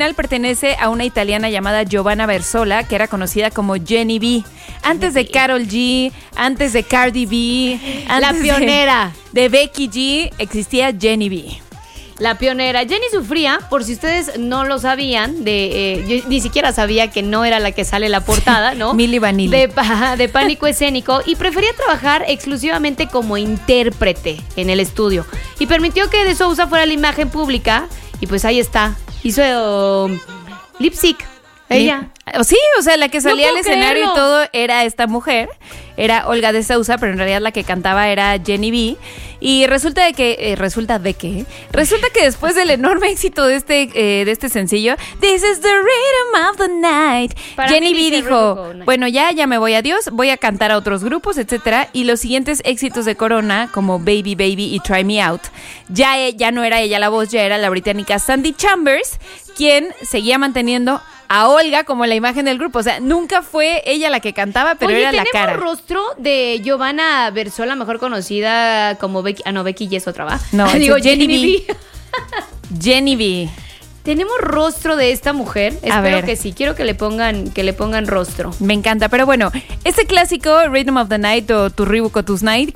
Pertenece a una italiana llamada Giovanna Versola, que era conocida como Jenny B. Antes de Karol G, antes de Cardi B, la pionera de Becky G, existía Jenny B. La pionera. Jenny sufría, por si ustedes no lo sabían, yo ni siquiera sabía que no era la que sale en la portada, ¿no? Milli Vanilli. De Pánico Escénico, y prefería trabajar exclusivamente como intérprete en el estudio. Y permitió que De Sousa fuera la imagen pública, y pues ahí está. Hizo lip sync. Ella. Sí, o sea, la que salía al escenario creerlo. y todo era esta mujer. Era Olga de Sousa, pero en realidad la que cantaba era Jenny B. Y resulta que después del enorme éxito de este sencillo, This is the rhythm of the night, Jenny B dijo, bueno, ya me voy, adiós, voy a cantar a otros grupos, etcétera. Y los siguientes éxitos de Corona, como Baby Baby y Try Me Out, ya no era ella la voz, ya era la británica Sandy Chambers, quien seguía manteniendo a Olga como la imagen del grupo. O sea, nunca fue ella la que cantaba, pero era la cara. ¿Tenemos rostro de Giovanna Versola, mejor conocida como Becky? Ah, no, Becky y es otra, ¿va? No, digo Jenny B. Jenny B. ¿Tenemos rostro de esta mujer? Espero que sí. Quiero que le pongan rostro. Me encanta. Pero bueno, este clásico, Rhythm of the Night o Turribuco Tonight,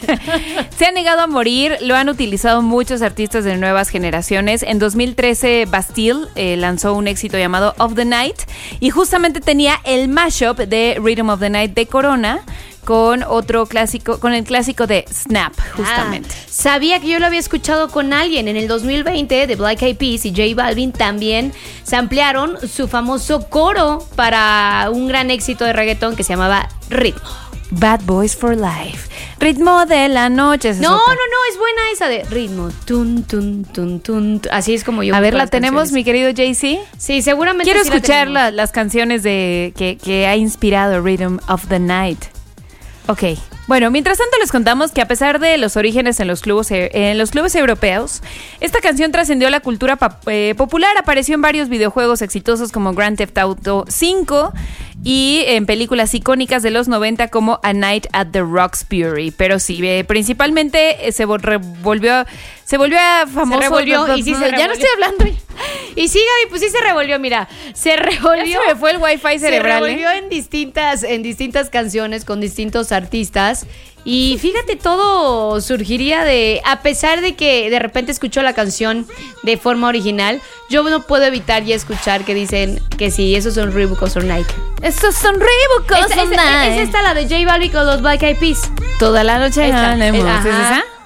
se ha negado a morir. Lo han utilizado muchos artistas de nuevas generaciones. En 2013, Bastille lanzó un éxito llamado Of the Night. Y justamente tenía el mashup de Rhythm of the Night de Corona con otro clásico, con el clásico de Snap, justamente. Sabía que yo lo había escuchado con alguien. En el 2020, The Black Eyed Peas y J Balvin también samplearon su famoso coro para un gran éxito de reggaetón que se llamaba Ritmo. Bad Boys for Life. Ritmo de la noche. No, es buena esa de ritmo. Tun, tun, tun, tun. Así es como yo. A ver, ¿la tenemos, mi querido JC? Sí, seguramente. Quiero sí escuchar las canciones que ha inspirado Rhythm of the Night. Ok, bueno, mientras tanto les contamos que a pesar de los orígenes en los clubes europeos, esta canción trascendió la cultura popular, apareció en varios videojuegos exitosos como Grand Theft Auto 5 y en películas icónicas de los 90 como A Night at the Roxbury. Pero sí, principalmente se volvió famoso. Se revolvió, y sí se revolvió. Ya no estoy hablando. Y sí, Gaby, pues sí se revolvió, mira. Se revolvió. Ya se me fue el wifi cerebral. Se revolvió en distintas canciones con distintos artistas. Y fíjate, todo surgiría a pesar de que de repente escucho la canción de forma original, yo no puedo evitar ya escuchar que dicen que sí, esos son Reeboks or Nike. Esos son Reeboks or Nike. Es esta la de J Balvin con los Black Eyed Peas. Toda la noche. Esta. ¿Es esa?